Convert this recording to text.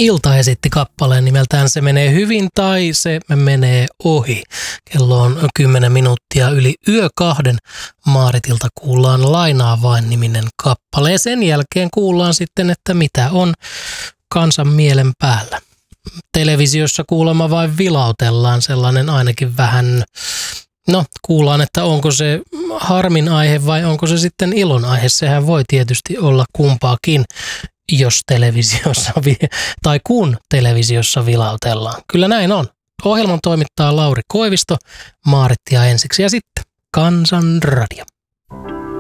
Ilta esitti kappaleen nimeltään Se menee hyvin tai Se menee ohi. Kello on 10 minuuttia yli yö 2. Maaritilta kuullaan Lainaa vain -niminen kappale. Ja sen jälkeen kuullaan sitten, että mitä on kansan mielen päällä. Televisiossa kuulemma vain vilautellaan, sellainen ainakin vähän, kuullaan, että onko se harmin aihe vai onko se sitten ilon aihe. Sehän voi tietysti olla kumpaakin, jos televisiossa tai kun televisiossa vilautellaan. Kyllä näin on. Ohjelman toimittaa Lauri Koivisto, Maarittia ensiksi ja sitten Kansanradio.